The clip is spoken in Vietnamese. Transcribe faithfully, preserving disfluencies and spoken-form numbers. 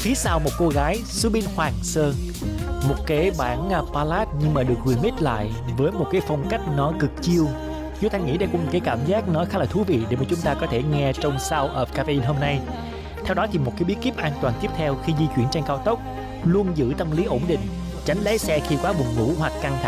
Phía sau một cô gái, Subin Hoàng Sơn. Một cái bản uh, ballad nhưng mà được remix lại với một cái phong cách nó cực chill. Chúng ta nghĩ đây cũng là cái cảm giác nó khá là thú vị để mà chúng ta có thể nghe trong Sound of Caffeine hôm nay. Theo đó thì một cái bí kíp an toàn tiếp theo khi di chuyển trên cao tốc: luôn giữ tâm lý ổn định, tránh lái xe khi quá buồn ngủ hoặc căng thẳng.